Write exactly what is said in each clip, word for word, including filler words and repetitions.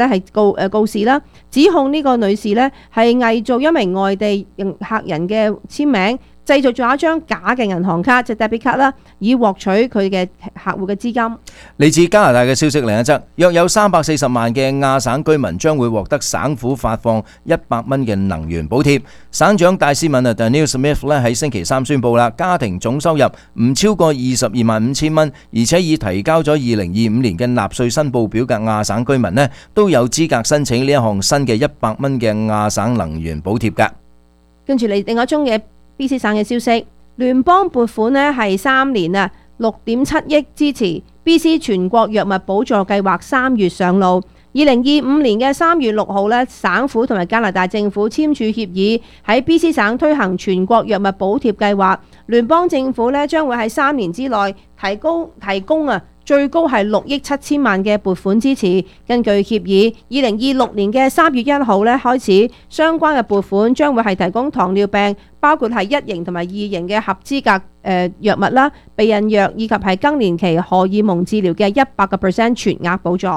係告誒告示啦，指控呢個女士呢係偽造一名外地客人嘅簽名，製造咗一張假嘅銀行卡，即係 debit 卡啦，以獲取佢嘅客戶嘅資金。 嚟自加拿大嘅消息另一則，約有三百四十萬嘅亞省居民將會獲得省府發放一百蚊嘅能源補貼。省長戴斯敏啊 Danielle Smith 咧喺星期三宣布啦，家庭總收入唔超過二十二萬五千蚊，而且已提交咗二零二五年嘅納稅申報表嘅亞省居民咧，都有資格申請呢一項新嘅一百蚊嘅亞省能源補貼㗎。 跟住嚟另外一宗嘅 B C 省嘅消息，聯邦撥款呢係三年啊，六點七億支持 B C 全國藥物補助計劃三月上路。二零二五年嘅三月六號呢，省府同埋加拿大政府簽署協議，喺 B C 省推行全國藥物補貼計劃。聯邦政府呢將會喺三年之內提高提供啊最高係六億七千萬嘅撥款支持。根據協議，二零二六年嘅三月一號呢開始，相關嘅撥款將會係提供糖尿病，包括係一型同埋二型嘅合資格誒藥物啦、避孕藥以及係更年期荷爾蒙治療嘅一百個 percent 全額補助。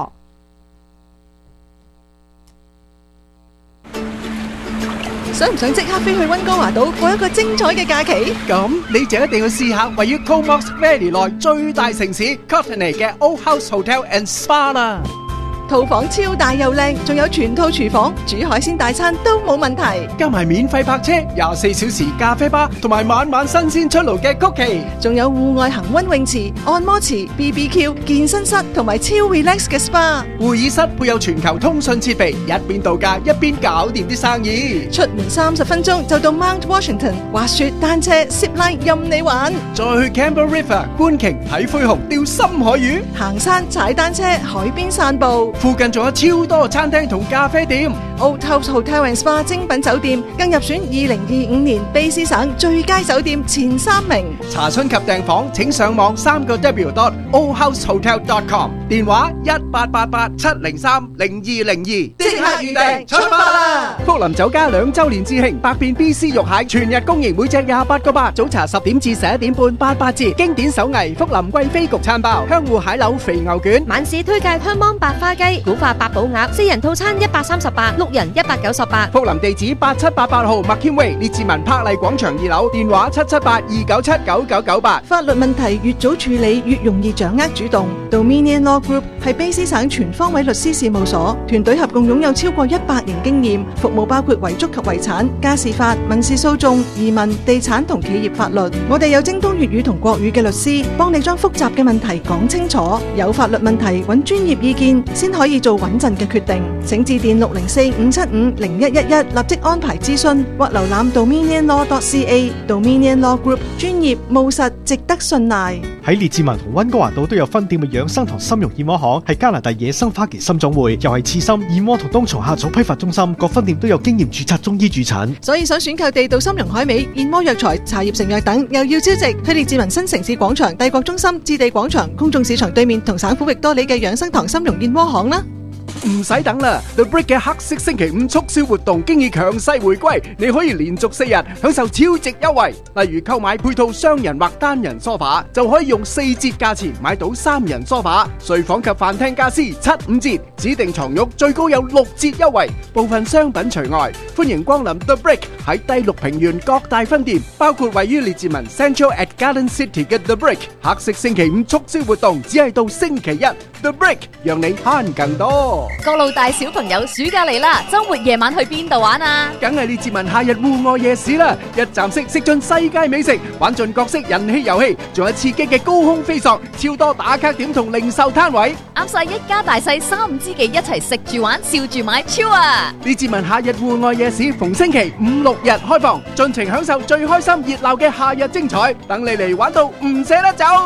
想唔想即刻飛去溫哥華島過一個精彩嘅假期？ 咁你就一定要試下位於 Comox Valley 內最大城市 Courtenay 嘅 Old House Hotel and Spa 啦。 套房超大又靚，仲有全套廚房，煮海鮮大餐都冇問題。 加埋免費泊車、廿四小時咖啡吧，同埋晚晚新鮮出爐嘅曲奇， 仲有戶外恒溫泳池、按摩池、B B Q、健身室同埋超 relax 嘅 spa。 會議室配有全球通訊設備，一邊度假一邊搞掂啲生意。 出門三十分鐘就到 Mount Washington，滑雪、單車、zip line 任你玩。 再去 Campbell River 觀鯨、睇灰熊、釣深海魚， 行山、踩單車、海邊散步。 附近仲有超多餐廳同咖啡店。 Old House Hotel and Spa 精品酒店更入選二零二五年卑詩省最佳酒店前三名。 查詢及訂房請上網三個 W dot old house hotel dot com， 電話一八八八七零三零二零二，即刻預訂出發啦！福林酒家兩週年致慶，百變 B C 肉蟹全日供應，每隻廿八個八，早茶十點至十一點半八八折。經典手藝福林貴妃焗餐包、香芋蟹柳肥牛卷， 晚市推介香芒白花雞、古法八寶鴨，四人套餐一百三十八，六人一百九十八。 福林地址八七八八號麥謙威列治文柏麗廣場二樓，電話七七八二九七九九九八。 法律問題越早處理越容易掌握主動。Dominion Law Group 係卑詩省全方位律師事務所，團隊合共擁有超過一百年經驗，服務包括遺囑及遺產、家事法、民事訴訟、移民、地產同企業法律。我哋有精通粵語同國語嘅律師，幫你將複雜嘅問題講清楚。有法律問題揾專業意見先可以做穩陣嘅決定。請致電六零四五七五零一一一，立即安排諮詢或瀏覽 dominion law dot c a。 Dominion Law Group 專業務實，值得信賴。 喺列治文同溫哥華島都有分店嘅養生堂參茸燕窩行，係加拿大野生花旗參總會，又係刺參、燕窩同冬蟲夏草批發中心，各分店都有經驗註冊中醫駐診。 所以想選購地道參茸海味、燕窩藥材、茶葉成藥等，又要招值，去列治文新城市廣場、帝國中心、置地廣場、公眾市場對面同省府域多里嘅養生堂參茸燕窩行啦。 唔使等啦 ！The Brick 嘅黑色星期五促銷活動經已強勢回歸，你可以連續四日享受超值優惠。例如購買配套雙人或單人梳化，就可以用四折價錢買到三人梳化。睡房及飯廳家私七五折，指定床褥最高有六折優惠，部分商品除外。歡迎光臨 The Brick 喺第六平原各大分店，包括位於列治文 Central at Garden City 嘅 The Brick。黑色星期五促銷活動只係到星期一 ，The Brick 讓你慳更多。 各路大小朋友，暑假嚟啦！周末夜晚去邊度玩啊？ 梗係列治文夏日戶外夜市啦！一站式食盡世界美食，玩盡各式人氣遊戲，仲有刺激嘅高空飛索，超多打卡點同零售攤位， 啱晒一家大細三五知己一齊食住玩，笑住買，超啊！ 列治文夏日戶外夜市逢星期五六日開放，盡情享受最開心熱鬧嘅夏日精彩，等你嚟玩到唔捨得走。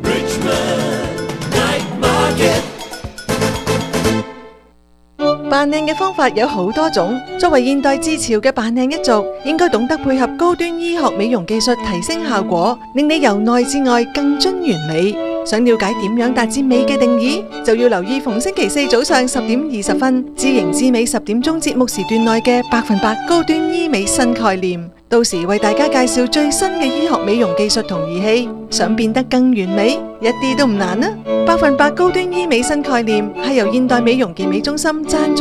扮靚嘅方法有好多種，作為現代至潮嘅扮靚一族，應該懂得配合高端醫學美容技術提升效果，令你由內至外更臻完美。想了解點樣達至美嘅定義，就要留意逢星期四早上十點二十分，知型知美十點鐘節目時段內嘅百分百高端醫美新概念。 到時為大家介紹最新嘅醫學美容技術同儀器，想變得更完美，一啲都唔難啊！百分百高端醫美新概念係由現代美容健美中心贊助